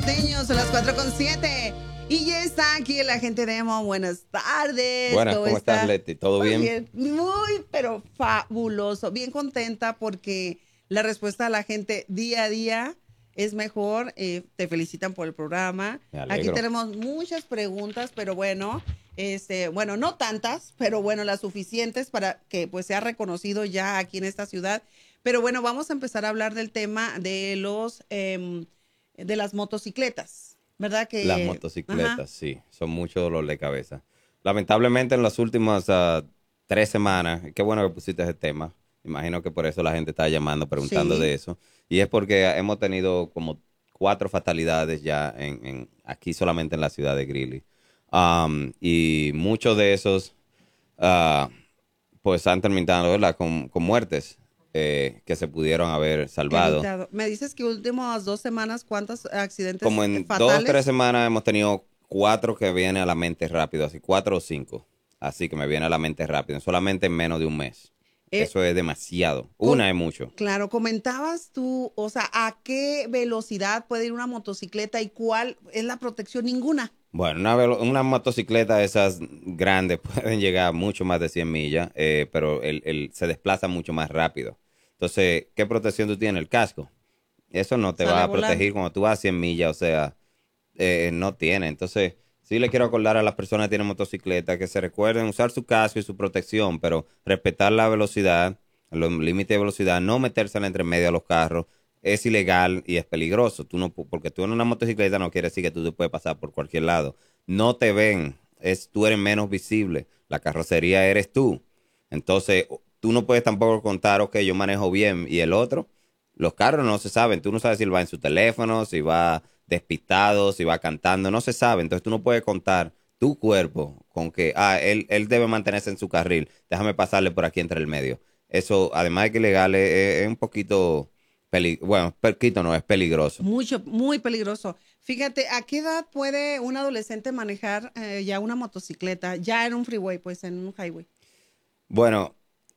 Niños, son las 4:07. Y ya está aquí el agente Demo. Buenas tardes. Buenas, ¿cómo estás, Leti? ¿Todo bien? Muy, pero fabuloso. Bien contenta porque la respuesta de la gente día a día es mejor. Te felicitan por el programa. Aquí tenemos muchas preguntas, pero bueno, bueno, no tantas, pero bueno, las suficientes para que pues sea reconocido ya aquí en esta ciudad. Pero bueno, vamos a empezar a hablar del tema de de las motocicletas, ¿verdad? Que, las motocicletas, ajá. sí, son mucho dolor de cabeza. Lamentablemente en las últimas 3 semanas, qué bueno que pusiste ese tema, imagino que por eso la gente está llamando, preguntando Sí. de eso, y es porque hemos tenido como 4 fatalidades ya aquí solamente en la ciudad de Greeley. Y muchos de esos ah, pues han terminado, ¿verdad? con muertes. Que se pudieron haber salvado. Evitado. Me dices que últimas 2 semanas, ¿cuántos accidentes Como en 2 o 3 fatales? semanas hemos tenido 4 que vienen a la mente rápido, así 4 o 5. Así que me viene a la mente rápido, solamente en menos de un mes. Eh, Eso es demasiado. Una es mucho. Claro, comentabas tú, o sea, ¿a qué velocidad puede ir una motocicleta y cuál es la protección? Ninguna. Bueno, una motocicleta esas grandes pueden llegar a mucho más de 100 millas, pero se desplaza mucho más rápido. Entonces, ¿qué protección tú tienes? El casco. Eso no te Sale va a volando. proteger cuando tú vas a 100 millas, o sea, no tiene. Entonces, sí le quiero acordar a las personas que tienen motocicleta que se recuerden usar su casco y su protección, pero respetar la velocidad, los límites de velocidad, no meterse entre medio a los carros. Es ilegal y es peligroso. Tú no, porque tú en una motocicleta no quiere decir que tú te puedes pasar por cualquier lado. No te ven, tú eres menos visible. La carrocería eres tú. Entonces, tú no puedes tampoco contar, ok, yo manejo bien y el otro. Los carros no se saben. Tú no sabes si él va en su teléfono, si va despistado, si va cantando. No se sabe. Entonces, tú no puedes contar tu cuerpo con que, él debe mantenerse en su carril. Déjame pasarle por aquí entre el medio. Eso, además de que ilegal, es un poquito... Bueno, poquito no, es peligroso. Mucho, muy peligroso. Fíjate, ¿a qué edad puede un adolescente manejar ya una motocicleta, ya en un freeway, pues en un highway? Bueno,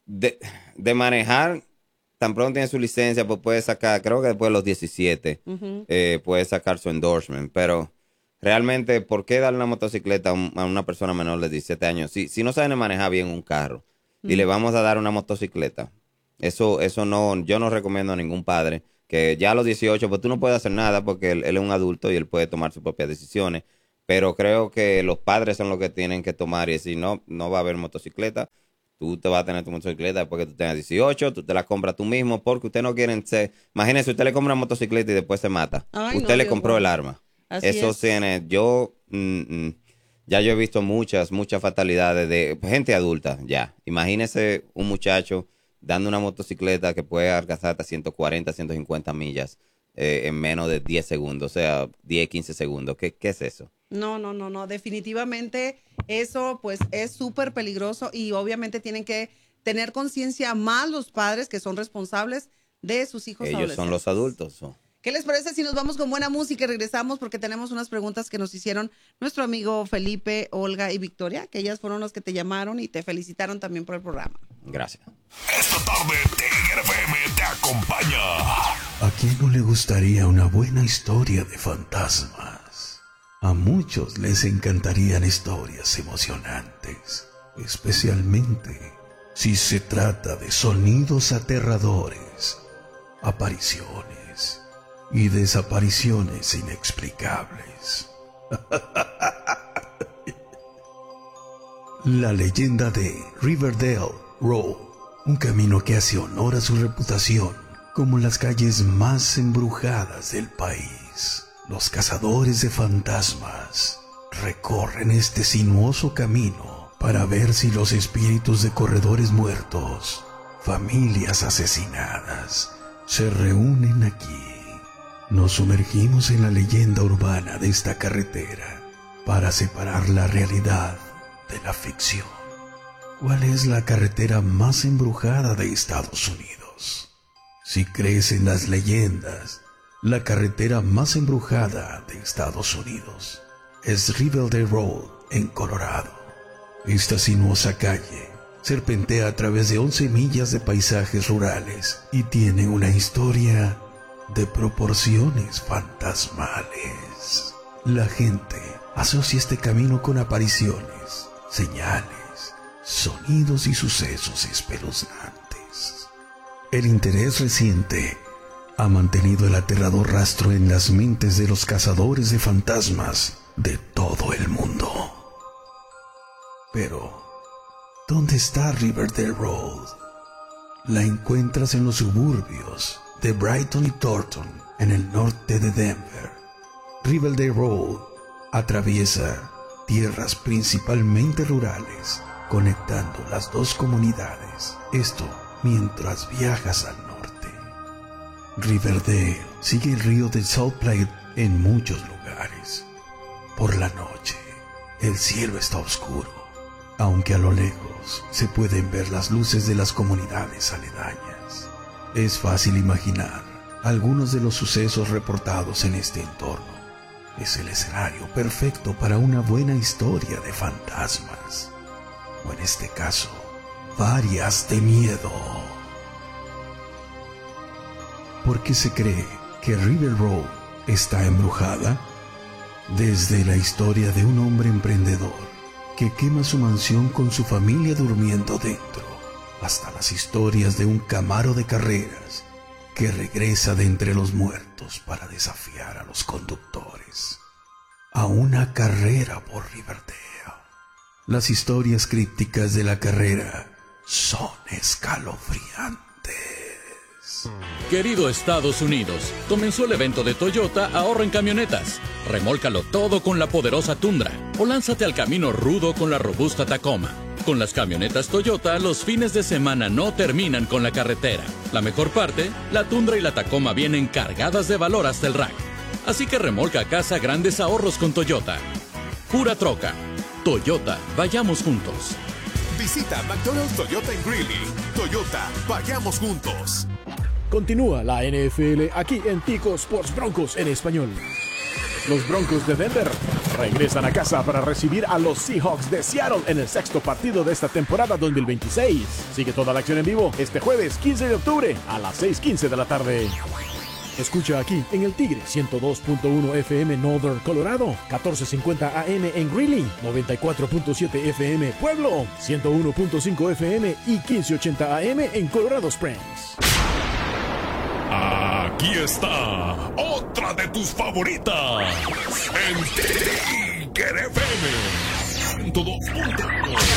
de manejar, tan pronto tiene su licencia, pues puede sacar, creo que después de los 17, Ujú. puede sacar su endorsement. Pero realmente, ¿por qué darle una motocicleta a una persona menor de 17 años? Si no saben manejar bien un carro y le vamos a dar una motocicleta, eso no, yo no recomiendo a ningún padre que ya a los 18, pues tú no puedes hacer nada porque él es un adulto y él puede tomar sus propias decisiones. Pero creo que los padres son los que tienen que tomar y decir, no, no va a haber motocicleta. Tú te vas a tener tu motocicleta después que tú tengas 18, tú te la compras tú mismo porque usted no quiere ser... Imagínese, usted le compra una motocicleta y después se mata. Ay, Usted no, le Dios compró el guarde. arma. Así Eso es. tiene... Ya yo he visto muchas fatalidades de gente adulta, ya. Imagínese un muchacho dando una motocicleta que puede alcanzar hasta 140, 150 millas en menos de 10 segundos, o sea, 10, 15 segundos. ¿Qué es eso? No, no, no, no. Definitivamente eso pues es súper peligroso y obviamente tienen que tener conciencia más los padres que son responsables de sus hijos Ellos son los adolescentes. adultos. ¿Qué les parece si nos vamos con buena música y regresamos porque tenemos unas preguntas que nos hicieron nuestro amigo Felipe, Olga y Victoria, que ellas fueron los que te llamaron y te felicitaron también por el programa? Gracias. Esta tarde Tigre FM te acompaña. ¿A quién no le gustaría una buena historia de fantasmas? A muchos les encantarían historias emocionantes, especialmente si se trata de sonidos aterradores, apariciones y desapariciones inexplicables. La leyenda de Riverdale Road, un camino que hace honor a su reputación como las calles más embrujadas del país. Los cazadores de fantasmas recorren este sinuoso camino para ver si los espíritus de corredores muertos, familias asesinadas, se reúnen aquí. Nos sumergimos en la leyenda urbana de esta carretera para separar la realidad de la ficción. ¿Cuál es la carretera más embrujada de Estados Unidos? Si crees en las leyendas, la carretera más embrujada de Estados Unidos es Riverdale Road en Colorado. Esta sinuosa calle serpentea a través de 11 millas de paisajes rurales y tiene una historia de proporciones fantasmales. La gente asocia este camino con apariciones, señales, sonidos y sucesos espeluznantes. El interés reciente ha mantenido el aterrador rastro en las mentes de los cazadores de fantasmas de todo el mundo. Pero, ¿dónde está Riverdale Road? La encuentras en los suburbios de Brighton y Thornton, en el norte de Denver. Riverdale Road atraviesa tierras principalmente rurales, conectando las dos comunidades. Esto mientras viajas al norte. Riverdale sigue el río de Salt Lake en muchos lugares. Por la noche, el cielo está oscuro, aunque a lo lejos se pueden ver las luces de las comunidades aledañas. Es fácil imaginar algunos de los sucesos reportados en este entorno. Es el escenario perfecto para una buena historia de fantasmas, o en este caso, varias de miedo. ¿Por qué se cree que River Road está embrujada? Desde la historia de un hombre emprendedor que quema su mansión con su familia durmiendo dentro, hasta las historias de un Camaro de carreras que regresa de entre los muertos para desafiar a los conductores a una carrera por Riverdale. Las historias crípticas de la carrera son escalofriantes. Querido Estados Unidos, comenzó el evento de Toyota Ahorra en Camionetas. Remólcalo todo con la poderosa Tundra o lánzate al camino rudo con la robusta Tacoma. Con las camionetas Toyota, los fines de semana no terminan con la carretera. La mejor parte, la Tundra y la Tacoma vienen cargadas de valor hasta el rack. Así que remolca a casa grandes ahorros con Toyota. Pura troca. Toyota, vayamos juntos. Visita McDonald's Toyota en Greeley. Toyota, vayamos juntos. Continúa la NFL aquí en Tico Sports Broncos en español. Los Broncos de Denver regresan a casa para recibir a los Seahawks de Seattle en el sexto partido de esta temporada 2026. Sigue toda la acción en vivo este jueves 15 de octubre a las 6:15 de la tarde. Escucha aquí en El Tigre 102.1 FM Northern Colorado, 1450 AM en Greeley, 94.7 FM Pueblo, 101.5 FM y 1580 AM en Colorado Springs. Aquí está otra de tus favoritas. En Tigre FM 102.1.